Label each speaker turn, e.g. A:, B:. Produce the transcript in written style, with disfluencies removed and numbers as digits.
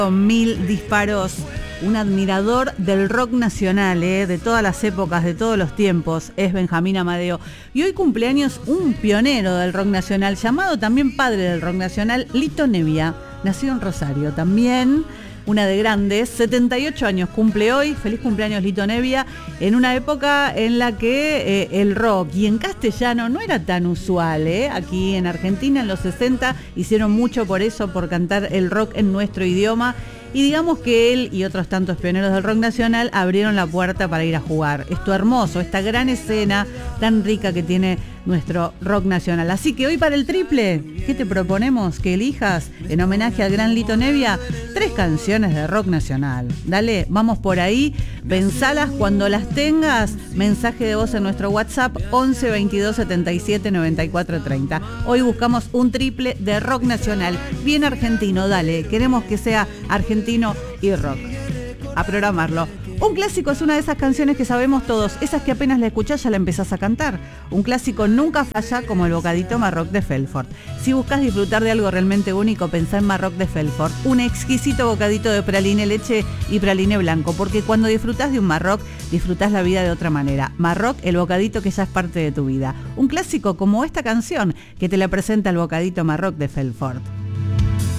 A: Mil disparos, un admirador del rock nacional, de todas las épocas, de todos los tiempos, es Benjamín Amadeo. Y hoy cumpleaños un pionero del rock nacional, llamado también padre del rock nacional, Lito Nebbia, nacido en Rosario también. Una de grandes, 78 años cumple hoy, feliz cumpleaños Lito Nebbia, en una época en la que el rock, y en castellano no era tan usual, aquí en Argentina en los 60 hicieron mucho por eso, por cantar el rock en nuestro idioma, y digamos que él y otros tantos pioneros del rock nacional abrieron la puerta para ir a jugar. Esto hermoso, esta gran escena tan rica que tiene nuestro rock nacional. Así que hoy para el triple, ¿qué te proponemos? Que elijas en homenaje al gran Lito Nebbia 3 canciones de rock nacional. Dale, vamos por ahí, pensalas cuando las tengas, mensaje de voz en nuestro WhatsApp 11 22 77 94 30. Hoy buscamos un triple de rock nacional, bien argentino, dale, queremos que sea argentino y rock. A programarlo. Un clásico es una de esas canciones que sabemos todos, esas que apenas la escuchás ya la empezás a cantar. Un clásico nunca falla como el bocadito Marroc de Felfort. Si buscas disfrutar de algo realmente único, pensá en Marroc de Felfort, un exquisito bocadito de praline leche y praline blanco, porque cuando disfrutás de un Marroc, disfrutás la vida de otra manera. Marroc, el bocadito que ya es parte de tu vida. Un clásico como esta canción que te la presenta el bocadito Marroc de Felfort.